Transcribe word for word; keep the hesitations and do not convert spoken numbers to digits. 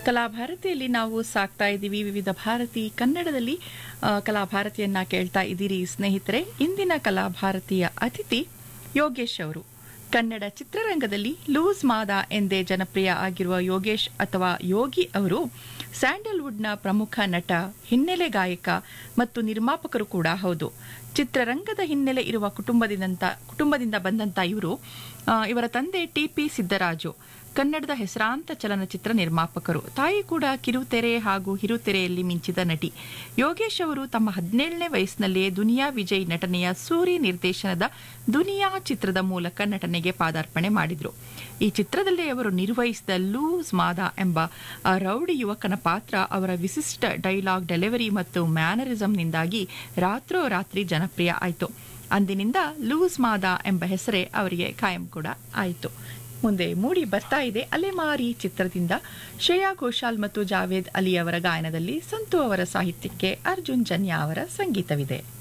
ಕಲಾಭಾರತಿಯಲ್ಲಿ ನಾವು ಸಾಕ್ತಾ ಇದ್ದೀವಿ. ವಿವಿಧ ಭಾರತಿ ಕನ್ನಡದಲ್ಲಿ ಆ, ಕಲಾಭಾರತಿಯನ್ನ ಕೇಳ್ತಾ ಇದ್ದೀರಿ ಸ್ನೇಹಿತರೆ. ಇಂದಿನ ಕಲಾಭಾರತಿಯ ಅತಿಥಿ ಯೋಗೇಶ್ ಅವರು. ಕನ್ನಡ ಚಿತ್ರರಂಗದಲ್ಲಿ ಲೂಸ್ ಮಾದ ಎಂದೇ ಜನಪ್ರಿಯ ಆಗಿರುವ ಯೋಗೇಶ್ ಅಥವಾ ಯೋಗಿ ಅವರು ಸ್ಯಾಂಡಲ್ವುಡ್ನ ಪ್ರಮುಖ ನಟ, ಹಿನ್ನೆಲೆ ಗಾಯಕ ಮತ್ತು ನಿರ್ಮಾಪಕರು ಕೂಡ ಹೌದು. ಚಿತ್ರರಂಗದ ಹಿನ್ನೆಲೆ ಇರುವ ಕುಟುಂಬದಿಂದ ಕುಟುಂಬದಿಂದ ಬಂದಂತ ಇವರು ಆ, ಇವರ ತಂದೆ ಟಿ ಪಿ ಸಿದ್ದರಾಜು ಕನ್ನಡದ ಹೆಸರಾಂತ ಚಲನಚಿತ್ರ ನಿರ್ಮಾಪಕರು. ತಾಯಿ ಕೂಡ ಕಿರುತೆರೆ ಹಾಗೂ ಹಿರುತೆರೆಯಲ್ಲಿ ಮಿಂಚಿದ ನಟಿ. ಯೋಗೇಶ್ ಅವರು ತಮ್ಮ ಹದಿನೇಳನೇ ವಯಸ್ಸಿನಲ್ಲಿಯೇ ದುನಿಯಾ ವಿಜಯ್ ನಟನೆಯ ಸೂರಿ ನಿರ್ದೇಶನದ ದುನಿಯಾ ಚಿತ್ರದ ಮೂಲಕ ನಟನೆಗೆ ಪಾದಾರ್ಪಣೆ ಮಾಡಿದ್ರು. ಈ ಚಿತ್ರದಲ್ಲಿ ಅವರು ನಿರ್ವಹಿಸಿದ ಲೂಸ್ ಮಾದ ಎಂಬ ಆ ರೌಡಿ ಯುವಕನ ಪಾತ್ರ ಅವರ ವಿಶಿಷ್ಟ ಡೈಲಾಗ್ ಡೆಲಿವರಿ ಮತ್ತು ಮ್ಯಾನರಿಸಂನಿಂದಾಗಿ ರಾತ್ರೋರಾತ್ರಿ ಜನಪ್ರಿಯ ಆಯಿತು. ಅಂದಿನಿಂದ ಲೂಸ್ ಮಾದ ಎಂಬ ಹೆಸರೇ ಅವರಿಗೆ ಕಾಯಂ ಕೂಡ ಆಯಿತು. ಮುಂದೆ ಮೂಡಿ ಬರ್ತಾ ಇದೆ ಅಲೆಮಾರಿ ಚಿತ್ರದಿಂದ ಶ್ರೇಯಾ ಘೋಷಾಲ್ ಮತ್ತು ಜಾವೇದ್ ಅಲಿ ಅವರ ಗಾಯನದಲ್ಲಿ ಸಂತು ಅವರ ಸಾಹಿತ್ಯಕ್ಕೆ ಅರ್ಜುನ್ ಜನ್ಯ ಅವರ ಸಂಗೀತವಿದೆ.